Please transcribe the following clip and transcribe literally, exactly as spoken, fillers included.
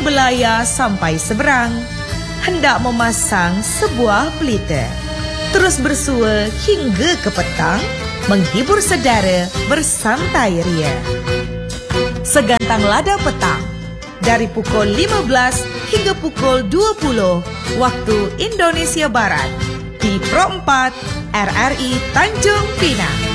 Belaya sampai Seberang, hendak memasang sebuah pelita. Terus bersua hingga ke petang, menghibur saudara bersantai ria. Segantang lada petang, dari pukul lima belas hingga pukul dua puluh waktu Indonesia Barat, di Pro empat R R I Tanjung Pinang.